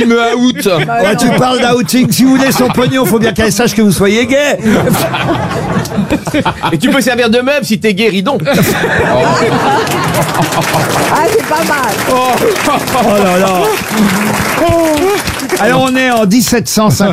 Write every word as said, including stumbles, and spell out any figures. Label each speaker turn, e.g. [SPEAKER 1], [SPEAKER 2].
[SPEAKER 1] me out.
[SPEAKER 2] Ouais, tu parles d'outing. Si vous voulez son pognon, faut bien qu'elle sache que vous soyez gay.
[SPEAKER 1] Et tu peux servir de meuble si t'es guéridon.
[SPEAKER 3] Ah, c'est pas mal.
[SPEAKER 2] Oh là là. Alors on est en dix-sept cent cinquante.